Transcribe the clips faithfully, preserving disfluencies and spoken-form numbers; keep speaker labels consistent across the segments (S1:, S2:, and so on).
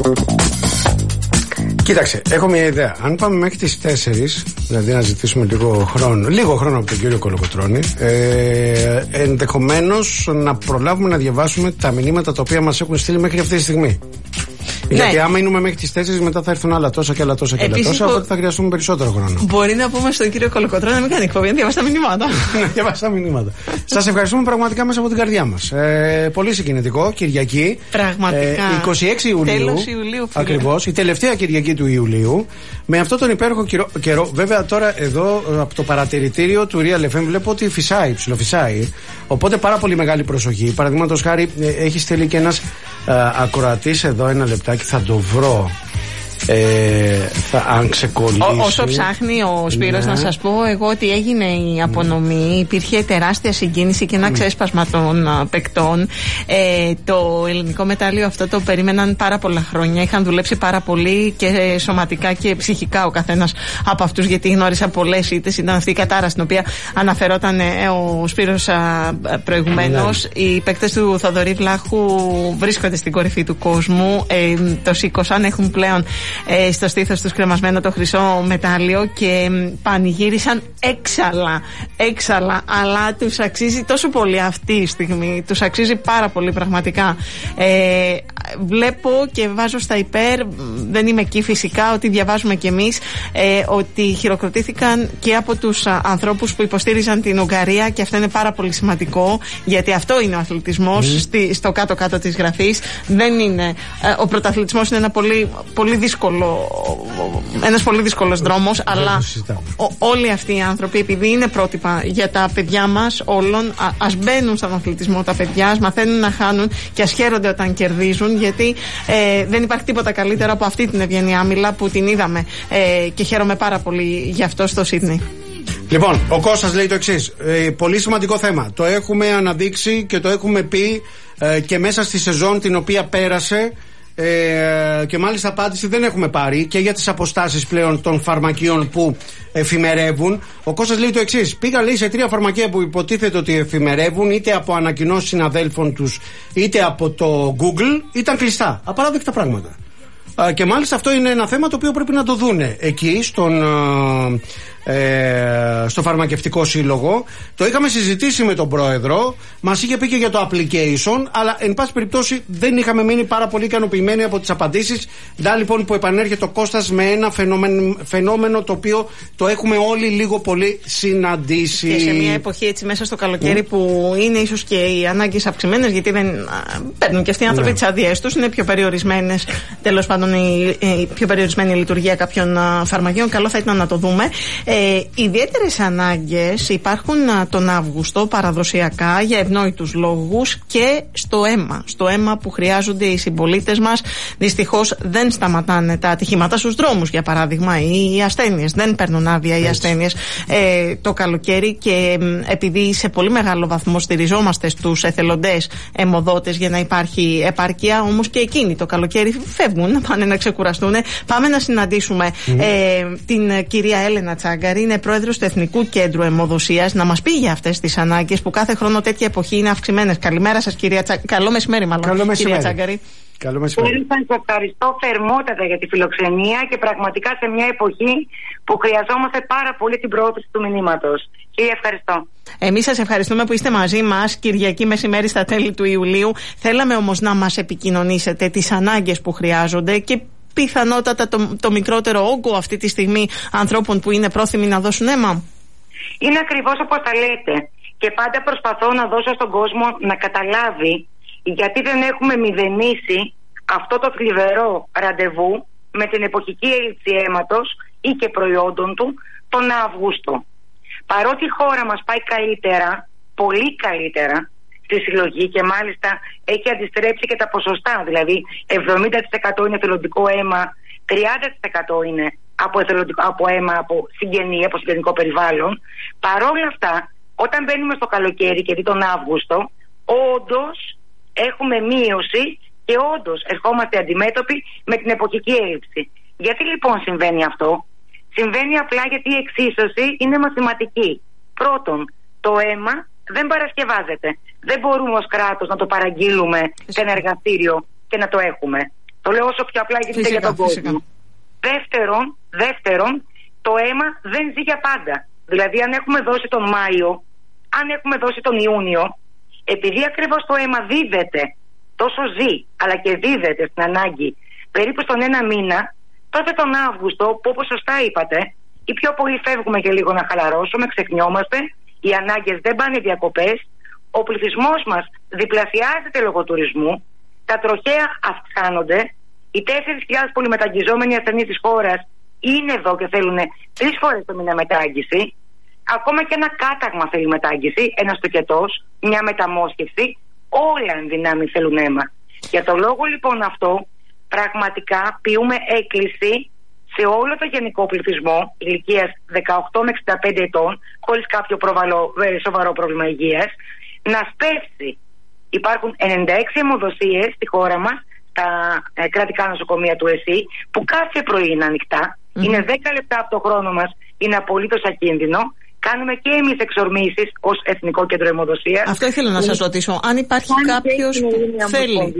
S1: Κοίταξε, έχω μια ιδέα. Αν πάμε μέχρι τις τέσσερις, δηλαδή να ζητήσουμε λίγο χρόνο, λίγο χρόνο από τον κύριο Κολοκοτρώνη, ε, ενδεχομένως να προλάβουμε να διαβάσουμε τα μηνύματα τα οποία μας έχουν στείλει μέχρι αυτή τη στιγμή. Ναι. Γιατί άμα μείνουμε μέχρι τις τέσσερις, μετά θα έρθουν άλλα τόσα και άλλα τόσα και άλλα τόσα, οπότε θα χρειαστούμε περισσότερο χρόνο.
S2: Μπορεί να πούμε στον κύριο Κολοκοτρώνη να μην κάνει εκπομπή, να διαβάσει τα μηνύματα.
S1: Να διαβάσει τα μηνύματα. Σας ευχαριστούμε πραγματικά μέσα από την καρδιά μας. Ε, πολύ συγκινητικό, Κυριακή.
S2: Πραγματικά. Ε,
S1: είκοσι έξι Ιουλίου.
S2: Τέλος Ιουλίου, φίλε.
S1: Ακριβώς, η τελευταία Κυριακή του Ιουλίου. Με αυτόν τον υπέροχο καιρό. Βέβαια, τώρα εδώ από το παρατηρητήριο του Real εφ εμ βλέπω ότι φυσάει, ψιλοφυσάει. Οπότε πάρα πολύ μεγάλη προσοχή. Παραδείγματος χάρη, έχει στείλει και ένας ακροατής εδώ, ένα λεπτάκι, θα το βρω. Ε, θα, αν ξεκολλήσει.
S2: Ό, όσο ψάχνει ο Σπύρος, ναι. Να σας πω εγώ ότι έγινε η απονομή, υπήρχε τεράστια συγκίνηση και ένα ξέσπασμα των uh, παικτών. Ε, το ελληνικό μετάλλιο αυτό το περίμεναν πάρα πολλά χρόνια, είχαν δουλέψει πάρα πολύ και σωματικά και ψυχικά ο καθένας από αυτούς, γιατί γνώρισα πολλές ήττες. Ήταν αυτή η κατάρα στην οποία αναφερόταν ε, ο Σπύρος uh, προηγουμένως. Ναι. Οι παίκτες του Θοδωρή Βλάχου βρίσκονται στην κορυφή του κόσμου, ε, το σήκωσαν, έχουν πλέον Ε, στο στήθος τους κρεμασμένο το χρυσό μετάλλιο και πανηγύρισαν έξαλα, έξαλα, αλλά τους αξίζει τόσο πολύ αυτή η στιγμή, τους αξίζει πάρα πολύ πραγματικά. Ε, βλέπω και βάζω στα υπέρ, δεν είμαι εκεί φυσικά, ότι διαβάζουμε κι εμείς, ε, ότι χειροκροτήθηκαν και από τους α, ανθρώπους που υποστήριζαν την Ουγγαρία, και αυτό είναι πάρα πολύ σημαντικό, γιατί αυτό είναι ο αθλητισμός, mm. στη, στο κάτω-κάτω της γραφής. Δεν είναι, ε, ο πρωταθλητισμός είναι ένα πολύ, πολύ δύσκολο ένας πολύ δύσκολος δρόμος, mm. αλλά ο, όλοι αυτοί οι άνθρωποι, επειδή είναι πρότυπα για τα παιδιά μας όλων, α, ας μπαίνουν στον αθλητισμό τα παιδιά, ας μαθαίνουν να χάνουν και ας χαίρονται όταν κερδίζουν, γιατί ε, δεν υπάρχει τίποτα καλύτερο από αυτή την Ευγενή Άμυλα που την είδαμε, ε, και χαίρομαι πάρα πολύ γι' αυτό στο Σίδνεϊ.
S1: Λοιπόν, ο Κώστας λέει το εξής, ε, πολύ σημαντικό θέμα, το έχουμε αναδείξει και το έχουμε πει ε, και μέσα στη σεζόν την οποία πέρασε. Ε, και μάλιστα απάντηση δεν έχουμε πάρει και για τις αποστάσεις πλέον των φαρμακείων που εφημερεύουν. Ο Κώστας λέει το εξής: πήγα, λέει, σε τρία φαρμακεία που υποτίθεται ότι εφημερεύουν, είτε από ανακοινώσεις συναδέλφων τους είτε από το Google, ήταν κλειστά. Απαράδεκτα πράγματα. Ε, και μάλιστα αυτό είναι ένα θέμα το οποίο πρέπει να το δούνε εκεί στον, ε, στο Φαρμακευτικό Σύλλογο. Το είχαμε συζητήσει με τον πρόεδρο, μας είχε πει και για το application, αλλά εν πάση περιπτώσει δεν είχαμε μείνει πάρα πολύ ικανοποιημένοι από τις απαντήσεις. Δά λοιπόν που επανέρχεται ο Κώστας με ένα φαινόμενο, φαινόμενο το οποίο το έχουμε όλοι λίγο πολύ συναντήσει.
S2: Και σε μια εποχή έτσι μέσα στο καλοκαίρι mm. που είναι ίσως και οι ανάγκες αυξημένες, γιατί δεν α, παίρνουν και αυτοί οι άνθρωποι mm. τις αδειές τους, είναι πιο περιορισμένες, τέλος πάντων η, η πιο περιορισμένη λειτουργία κάποιων α, φαρμακείων. Καλό θα ήταν να το δούμε. Ε, ιδιαίτερες ανάγκες υπάρχουν α, τον Αύγουστο παραδοσιακά για ευνόητους λόγους και στο αίμα. Στο αίμα που χρειάζονται οι συμπολίτες μας. Δυστυχώς δεν σταματάνε τα ατυχήματα στους δρόμους, για παράδειγμα, ή οι ασθένειες. Δεν παίρνουν άδεια οι ασθένειες ε, το καλοκαίρι, και ε, επειδή σε πολύ μεγάλο βαθμό στηριζόμαστε στους εθελοντές αιμοδότες για να υπάρχει επάρκεια, όμως και εκείνοι το καλοκαίρι φεύγουν, πάνε να ξεκουραστούν. Πάμε να συναντήσουμε mm. ε, την κυρία Έλενα Τσάγκαρη, είναι πρόεδρος του Εθνικού Κέντρου Αιμοδοσίας, να μας πει για αυτές τις ανάγκες που κάθε χρόνο τέτοια εποχή είναι αυξημένες. Καλημέρα σας, κυρία Τσάγκαρη. Καλό μεσημέρι, μάλλον.
S1: Καλό μεσημέρι.
S2: Κυρία Τσάγκαρη.
S1: Καλό μεσημέρι.
S3: Σας ευχαριστώ θερμότατα για τη φιλοξενία και πραγματικά σε μια εποχή που χρειαζόμαστε πάρα πολύ την προώθηση του μηνύματος. Κύριε, ευχαριστώ.
S2: Εμείς σας ευχαριστούμε που είστε μαζί μας Κυριακή μεσημέρι στα τέλη του Ιουλίου. Θέλαμε όμως να μας επικοινωνήσετε τις ανάγκες που χρειάζονται και πιθανότατα το, το μικρότερο όγκο αυτή τη στιγμή ανθρώπων που είναι πρόθυμοι να δώσουν αίμα.
S3: Είναι ακριβώς όπως τα λέτε. Και πάντα προσπαθώ να δώσω στον κόσμο να καταλάβει γιατί δεν έχουμε μηδενίσει αυτό το θλιβερό ραντεβού με την εποχική έλλειψη αίματος ή και προϊόντων του τον Αύγουστο. Παρότι η χώρα μας πάει καλύτερα, πολύ καλύτερα στη συλλογή, και μάλιστα έχει αντιστρέψει και τα ποσοστά, δηλαδή εβδομήντα τοις εκατό είναι εθελοντικό αίμα, τριάντα τοις εκατό είναι από, από αίμα από συγγενή, από συγγενικό περιβάλλον. Παρόλα αυτά, όταν μπαίνουμε στο καλοκαίρι και δει τον Αύγουστο, όντως έχουμε μείωση και όντως ερχόμαστε αντιμέτωποι με την εποχική έλλειψη. Γιατί λοιπόν συμβαίνει αυτό? Συμβαίνει απλά γιατί η εξίσωση είναι μαθηματική. Πρώτον, το αίμα δεν παρασκευάζεται. Δεν μπορούμε ως κράτος να το παραγγείλουμε σε ένα εργαστήριο και να το έχουμε. Το λέω όσο πιο απλά γίνεται για τον κόσμο. Δεύτερον, δεύτερον, το αίμα δεν ζει για πάντα. Δηλαδή, αν έχουμε δώσει τον Μάιο, αν έχουμε δώσει τον Ιούνιο, επειδή ακριβώς το αίμα δίδεται, τόσο ζει, αλλά και δίδεται στην ανάγκη περίπου στον ένα μήνα, τότε τον Αύγουστο, που όπως σωστά είπατε, οι πιο πολλοί φεύγουμε και λίγο να χαλαρώσουμε, ξεχνιόμαστε, οι ανάγκες δεν πάνε διακοπές, ο πληθυσμός μας διπλασιάζεται λόγω τουρισμού, τα τροχαία αυξάνονται, οι τέσσερις χιλιάδες πολυμεταγγιζόμενοι ασθενείς της χώρας είναι εδώ και θέλουν τρεις φορές το μήνα μετάγγιση. Ακόμα και ένα κάταγμα θέλει μετάγγιση, ένας τοκετός, μια μεταμόσχευση, όλα εν δυνάμει θέλουν αίμα. Για το λόγο λοιπόν αυτό, πραγματικά ποιούμε έκκληση σε όλο το γενικό πληθυσμό ηλικίας δεκαοκτώ με εξήντα πέντε ετών, χωρίς κάποιο προβαλό, σοβαρό πρόβλημα υγείας, να σπεύσει. Υπάρχουν ενενήντα έξι αιμοδοσίες στη χώρα μας, τα ε, κρατικά νοσοκομεία του ΕΣΥ, που κάθε πρωί είναι ανοιχτά. Mm-hmm. Είναι δέκα λεπτά από το χρόνο μας, είναι απολύτως ακίνδυνο. Κάνουμε και εμείς εξορμήσεις ως Εθνικό Κέντρο Αιμοδοσίας. Αυτό ήθελα να σας ρωτήσω. Αν υπάρχει κάποιος που θέλει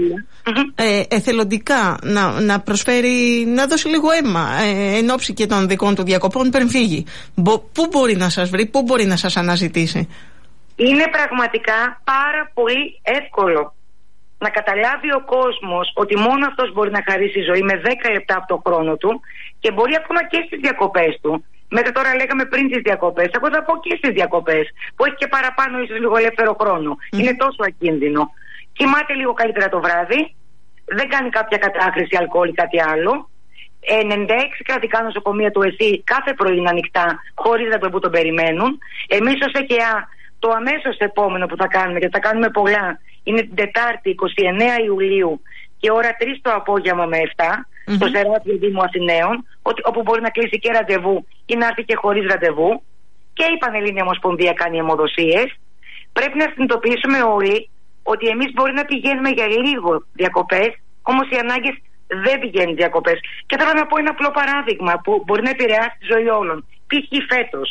S3: ε, εθελοντικά να, να προσφέρει, να δώσει λίγο αίμα ε, εν ώψη και των δικών του διακοπών πριν φύγει, πού μπορεί να σας βρει, πού μπορεί να σας αναζητήσει? Είναι πραγματικά πάρα πολύ εύκολο να καταλάβει ο κόσμος ότι μόνο αυτός μπορεί να χαρίσει ζωή με δέκα λεπτά από το χρόνο του και μπορεί ακόμα και στις διακοπές του. Μέχρι τώρα λέγαμε πριν τις διακοπές, εγώ θα πω και στις διακοπές, που έχει και παραπάνω ίσως λίγο ελεύθερο χρόνο. Mm. Είναι τόσο ακίνδυνο. Κοιμάται λίγο καλύτερα το βράδυ, δεν κάνει κάποια κατάχρηση αλκοόλ ή κάτι άλλο. ενενήντα έξι κρατικά νοσοκομεία του ΕΣΥ κάθε πρωί είναι ανοιχτά, χωρίς να το που τον περιμένουν. Εμείς ως ΕΚΕΑ το αμέσως επόμενο που θα κάνουμε, γιατί θα κάνουμε πολλά, είναι την Τετάρτη εικοστή ενάτη Ιουλίου και ώρα τρεις το απόγευμα με επτά, mm-hmm. στο Σεράφιο Δήμου Αθηναίων, όπου μπορεί να κλείσει και ραντεβού ή να έρθει και χωρίς ραντεβού. Και η Πανελλήνια Ομοσπονδία κάνει αιμοδοσίες. Πρέπει να συνειδητοποιήσουμε όλοι ότι εμείς μπορεί να πηγαίνουμε για λίγο διακοπές, όμως οι ανάγκες δεν πηγαίνουν διακοπές. Και θέλω να πω ένα απλό παράδειγμα που μπορεί να επηρεάσει τη ζωή όλων. Π.χ. φέτος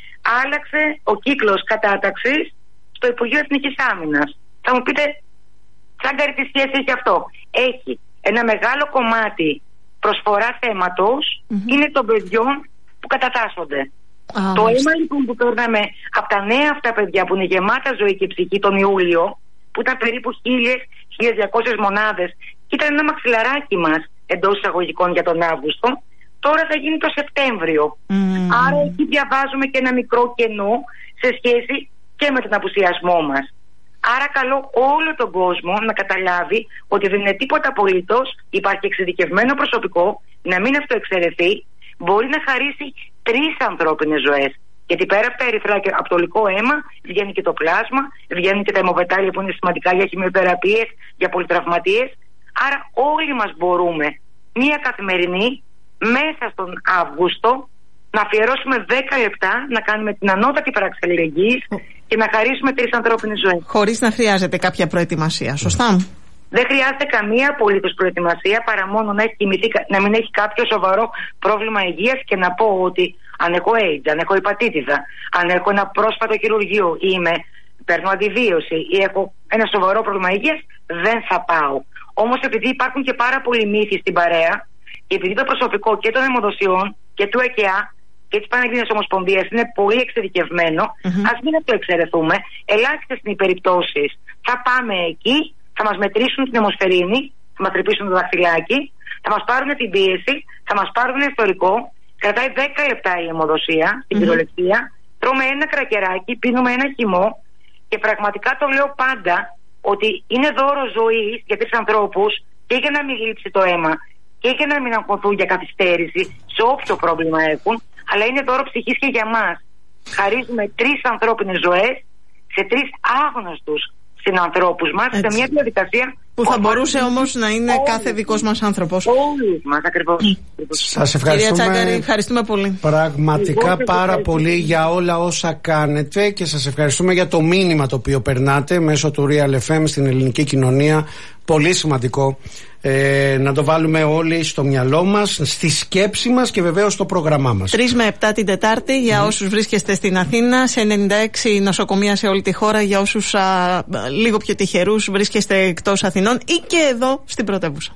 S3: άλλαξε ο κύκλος κατάταξης στο Υπουργείο Εθνικής Άμυνας. Θα μου πείτε, τσάγκαρη τι σχέση έχει αυτό? Έχει ένα μεγάλο κομμάτι προσφοράς αίματος, mm-hmm. είναι των παιδιών που κατατάσσονται. Ah, το αίμα λοιπόν που παίρναμε από τα νέα αυτά παιδιά που είναι γεμάτα ζωή και ψυχή τον Ιούλιο, που ήταν περίπου χίλιες με χίλιες διακόσιες μονάδες και ήταν ένα μαξιλαράκι μας εντός εισαγωγικών για τον Αύγουστο, τώρα θα γίνει το Σεπτέμβριο. Mm. Άρα εκεί διαβάζουμε και ένα μικρό κενό σε σχέση και με τον απουσιασμό μας. Άρα καλώ όλο τον κόσμο να καταλάβει ότι δεν είναι τίποτα απολύτως, υπάρχει εξειδικευμένο προσωπικό, να μην αυτοεξαιρεθεί, μπορεί να χαρίσει τρεις ανθρώπινες ζωές. Γιατί πέρα από τα ερυθρά και από το υλικό αίμα βγαίνει και το πλάσμα, βγαίνουν και τα αιμοβετάλια που είναι σημαντικά για χημειοθεραπείες, για πολυτραυματίες. Άρα όλοι μας μπορούμε μία καθημερινή μέσα στον Αύγουστο να αφιερώσουμε δέκα λεπτά να κάνουμε την ανώτατη πράξη αλληλεγγύης και να χαρίσουμε τρεις ανθρώπινες ζωές. Χωρίς να χρειάζεται κάποια προετοιμασία, σωστά? Δεν χρειάζεται καμία απολύτως προετοιμασία παρά μόνο να, έχει κοιμηθεί, να μην έχει κάποιο σοβαρό πρόβλημα υγείας και να πω ότι αν έχω AIDS, αν έχω υπατήτηδα, αν έχω ένα πρόσφατο χειρουργείο ή είμαι, παίρνω αντιβίωση ή έχω ένα σοβαρό πρόβλημα υγείας, δεν θα πάω. Όμως επειδή υπάρχουν και πάρα πολλοί μύθοι στην παρέα και επειδή το προσωπικό και των αιμοδοσιών και του ΕΚΕΑ και της Πανελλήνιας Ομοσπονδίας είναι πολύ εξειδικευμένο, mm-hmm. ας μην το εξαιρεθούμε. Ελάχιστες είναι οι περιπτώσεις. Θα πάμε εκεί, θα μας μετρήσουν την αιμοσφαιρίνη, θα μας τρυπήσουν το δαχτυλάκι, θα μας πάρουν την πίεση, θα μας πάρουν ιστορικό. Κρατάει δέκα λεπτά η αιμοδοσία, στην mm-hmm. πυρολεξία. Τρώμε ένα κρακεράκι, πίνουμε ένα χυμό και πραγματικά το λέω πάντα ότι είναι δώρο ζωής για τρεις ανθρώπους και για να μην λείψει το αίμα και για να μην αγχωθούν για καθυστέρηση σε όποιο πρόβλημα έχουν, αλλά είναι δώρο ψυχής και για μας. Χαρίζουμε τρεις ανθρώπινες ζωές σε τρεις άγνωστους συνανθρώπους μας, έτσι, σε μια διαδικασία που θα μπορούσε όμως να είναι όλοι, κάθε δικός μας άνθρωπος. Όλοι μας, ακριβώς.
S1: Σας ευχαριστούμε.
S2: Κυρία Τσάγκαρη, ευχαριστούμε πολύ.
S1: Πραγματικά Εγώ, πάρα πολύ για όλα όσα κάνετε και σας ευχαριστούμε για το μήνυμα το οποίο περνάτε μέσω του Real εφ εμ στην ελληνική κοινωνία. Πολύ σημαντικό ε, να το βάλουμε όλοι στο μυαλό μας, στη σκέψη μας και βεβαίως στο πρόγραμμά μας. τρεις με επτά την Τετάρτη για mm. όσους βρίσκεστε στην Αθήνα, σε ενενήντα έξι νοσοκομεία σε όλη τη χώρα για όσους α, λίγο πιο τυχερούς βρίσκεστε εκτός Αθηνών ή και εδώ στην πρωτεύουσα.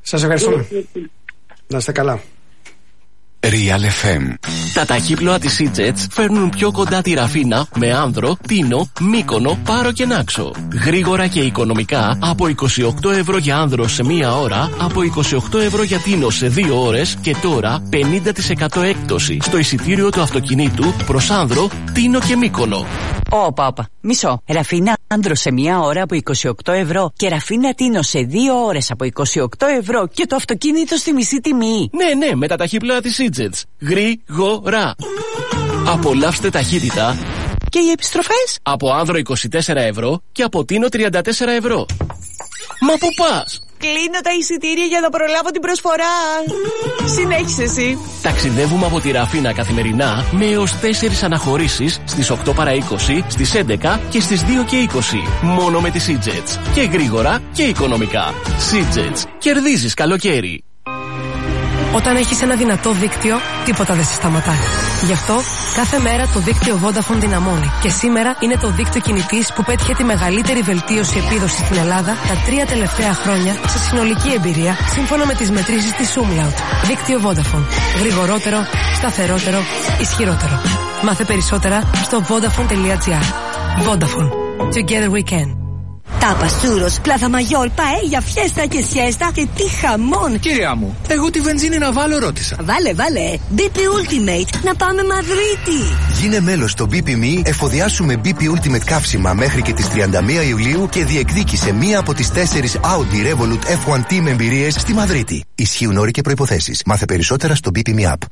S1: Σας ευχαριστούμε. Να είστε καλά.
S4: Real εφ εμ. Τα ταχύπλοα της Σίτζετς φέρνουν πιο κοντά τη Ραφίνα με Άνδρο, Τίνο, Μύκονο, Πάρο και Νάξο. Γρήγορα και οικονομικά από είκοσι οκτώ ευρώ για Άνδρο σε μία ώρα, από είκοσι οκτώ ευρώ για Τίνο σε δύο ώρες και τώρα πενήντα τοις εκατό έκπτωση στο εισιτήριο του αυτοκινήτου προς Άνδρο, Τίνο και Μύκονο.
S5: Όπα, όπα. Μισό. Ραφίνα Άνδρο σε μία ώρα από είκοσι οκτώ ευρώ και Ραφίνα Τίνο σε δύο ώρες από είκοσι οκτώ ευρώ και το αυτοκίνητο στη μισή τιμή.
S4: Ναι, ναι, με τα ταχύπλοα της Σίτζετς. Γρήγορα. Απολαύστε ταχύτητα.
S5: Και οι επιστροφές?
S4: Από Άνδρο είκοσι τέσσερα ευρώ και από Τίνο τριάντα τέσσερα ευρώ. Μα πού πας?
S5: Κλείνω τα εισιτήρια για να προλάβω την προσφορά. Συνέχισε εσύ.
S4: Ταξιδεύουμε από τη Ραφίνα καθημερινά με έως τέσσερις αναχωρήσεις στις οκτώ παρά είκοσι, στις έντεκα και στις δύο και είκοσι. Μόνο με τη Σίτζετς. Και γρήγορα και οικονομικά. Σίτζετς. Κερδίζεις καλοκαίρι.
S6: Όταν έχεις ένα δυνατό δίκτυο, τίποτα δεν σε σταματάει. Γι' αυτό, κάθε μέρα το δίκτυο Vodafone δυναμώνει. Και σήμερα είναι το δίκτυο κινητής που πέτυχε τη μεγαλύτερη βελτίωση επίδοσης στην Ελλάδα τα τρία τελευταία χρόνια σε συνολική εμπειρία, σύμφωνα με τις μετρήσεις της Umlaut. Δίκτυο Vodafone. Γρηγορότερο, σταθερότερο, ισχυρότερο. Μάθε περισσότερα στο vodafone.gr. Vodafone. Together we can.
S7: Τάπας, τσούρος, πλάθα-μαγιόλ, παέλια, φιέστα και σιέστα και τι χαμόν!
S8: Κυρία μου, εγώ τη βενζίνη να βάλω ρώτησα.
S7: Βάλε, βάλε! μπι πι Ultimate, να πάμε Μαδρίτη!
S9: Γίνε μέλος στο μπι πι εμ ι, εφοδιάσουμε μπι πι Ultimate καύσιμα μέχρι και τις τριάντα μία Ιουλίου και διεκδίκησε μία από τις τέσσερις Audi Revolut εφ ουάν τι με εμπειρίες στη Μαδρίτη. Ισχύουν όροι και προϋποθέσεις. Μάθε περισσότερα στο μπι πι εμ ι App.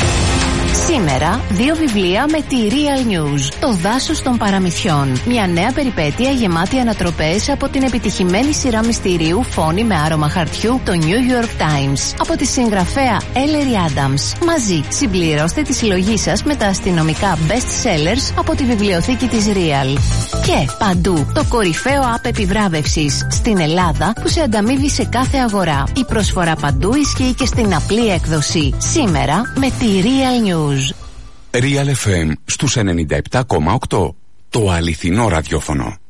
S10: Σήμερα, δύο βιβλία με τη Real News. Το δάσος των παραμυθιών. Μια νέα περιπέτεια γεμάτη ανατροπές από την επιτυχημένη σειρά μυστηρίου Φόνη με άρωμα χαρτιού, το New York Times. Από τη συγγραφέα Ellery Adams. Μαζί, συμπληρώστε τη συλλογή σας με τα αστυνομικά best sellers από τη βιβλιοθήκη της Real. Και παντού, το κορυφαίο app επιβράβευσης στην Ελλάδα που σε ανταμείβει σε κάθε αγορά. Η προσφορά παντού ισχύει και στην απλή έκδοση. Σήμερα με τη Real News.
S4: Real εφ εμ στους ενενήντα επτά κόμμα οκτώ. Το αληθινό ραδιόφωνο.